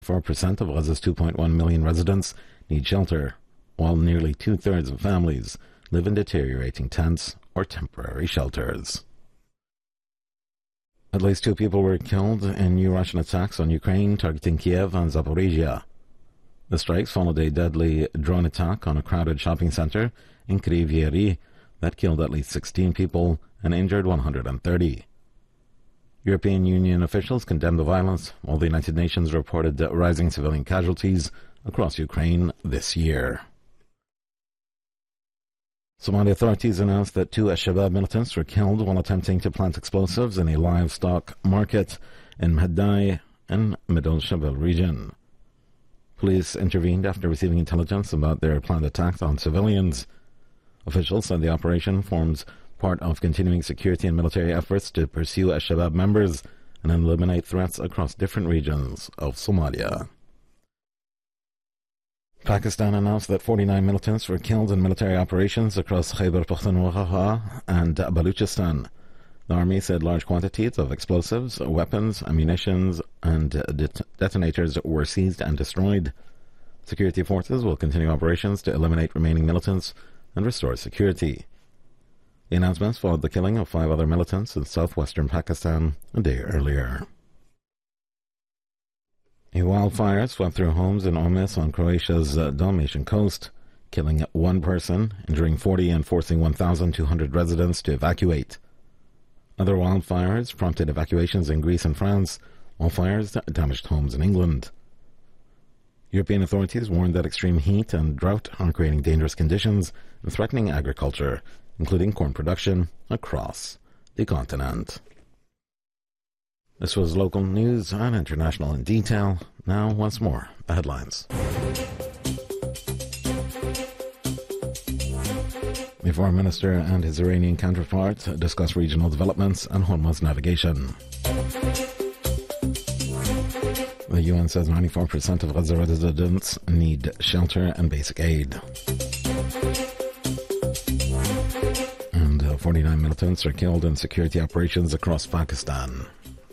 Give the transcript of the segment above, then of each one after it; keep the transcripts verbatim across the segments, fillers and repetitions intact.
four percent of Gaza's two point one million residents need shelter, while nearly two-thirds of families live in deteriorating tents or temporary shelters. At least two people were killed in new Russian attacks on Ukraine targeting Kiev and Zaporizhia. The strikes followed a deadly drone attack on a crowded shopping center in Kryvyi Rih that killed at least sixteen people and injured one hundred thirty. European Union officials condemned the violence, while the United Nations reported rising civilian casualties across Ukraine this year. Somali authorities announced that two al-Shabaab militants were killed while attempting to plant explosives in a livestock market in Mhadai in Middle Shabelle region. Police intervened after receiving intelligence about their planned attacks on civilians. Officials said the operation forms part of continuing security and military efforts to pursue al-Shabaab members and eliminate threats across different regions of Somalia. Pakistan announced that forty-nine militants were killed in military operations across Khyber Pakhtunkhwa and Baluchistan. The army said large quantities of explosives, weapons, ammunition, and det- detonators were seized and destroyed. Security forces will continue operations to eliminate remaining militants and restore security. The announcements followed the killing of five other militants in southwestern Pakistan a day earlier. A wildfire swept through homes in Omis on Croatia's uh, Dalmatian coast, killing one person, injuring forty, and forcing one thousand two hundred residents to evacuate. Other wildfires prompted evacuations in Greece and France, while fires damaged homes in England. European authorities warned that extreme heat and drought are creating dangerous conditions and threatening agriculture, including corn production, across the continent. This was local news and international in detail. Now, once more, the headlines. The foreign minister and his Iranian counterpart discuss regional developments and Hormuz navigation. The U N says ninety-four percent of Gaza residents need shelter and basic aid. And uh, forty-nine militants are killed in security operations across Pakistan.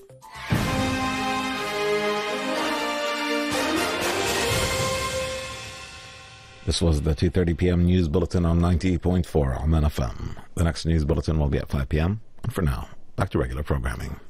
This was the two thirty p.m. news bulletin on ninety point four Oman F M. The next news bulletin will be at five p.m. And for now, back to regular programming.